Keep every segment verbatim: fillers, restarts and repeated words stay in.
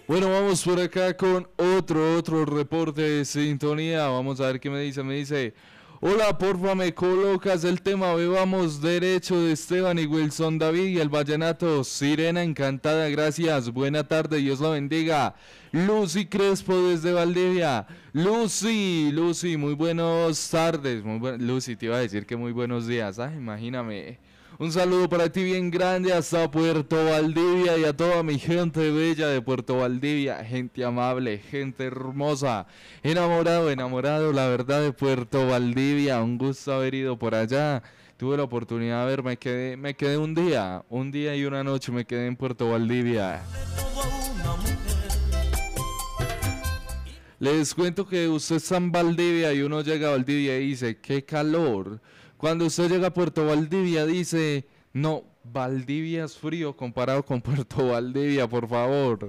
Bueno, vamos por acá con otro, otro reporte de sintonía. Vamos a ver qué me dice. Me dice, hola, porfa, me colocas el tema Bebamos Derecho de Esteban y Wilson David y el vallenato Sirena Encantada. Gracias, buena tarde, Dios la bendiga. Lucy Crespo desde Valdivia. Lucy, Lucy, muy buenas tardes. Muy buen... Lucy, te iba a decir que muy buenos días. Ah, imagíname. Un saludo para ti bien grande hasta Puerto Valdivia y a toda mi gente bella de Puerto Valdivia, gente amable, gente hermosa, enamorado, enamorado, la verdad, de Puerto Valdivia. Un gusto haber ido por allá. Tuve la oportunidad de ver, me quedé, me quedé un día, un día y una noche me quedé en Puerto Valdivia. Les cuento que usted está en Valdivia y uno llega a Valdivia y dice, qué calor. Cuando usted llega a Puerto Valdivia dice, no, Valdivia es frío comparado con Puerto Valdivia, por favor.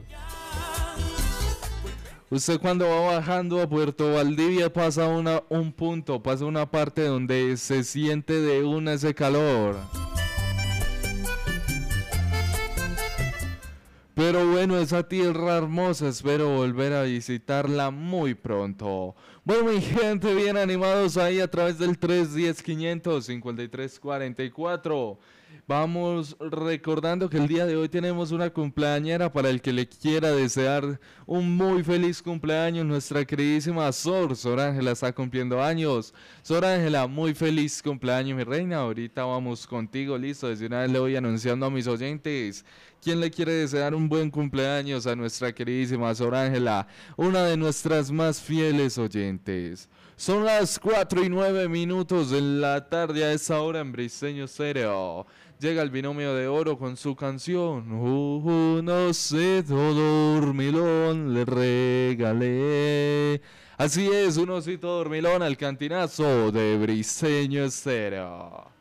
Usted cuando va bajando a Puerto Valdivia pasa una, un punto, pasa una parte donde se siente de una ese calor. Pero bueno, esa tierra hermosa, espero volver a visitarla muy pronto. Bueno, mi gente, bien animados ahí a través del tres uno cero, quinientos cincuenta y tres cuarenta y cuatro. Vamos recordando que el día de hoy tenemos una cumpleañera para el que le quiera desear un muy feliz cumpleaños. Nuestra queridísima Sor, Sor Ángela está cumpliendo años. Sor Ángela, muy feliz cumpleaños, mi reina. Ahorita vamos contigo, listo. Desde una vez le voy anunciando a mis oyentes. ¿Quién le quiere desear un buen cumpleaños a nuestra queridísima Sor Ángela? Una de nuestras más fieles oyentes. Son las cuatro y nueve minutos de la tarde a esa hora en Briseño Stereo. Llega el binomio de oro con su canción Un osito dormilón le regalé. Así es, un osito dormilón al cantinazo de Briseño Stereo.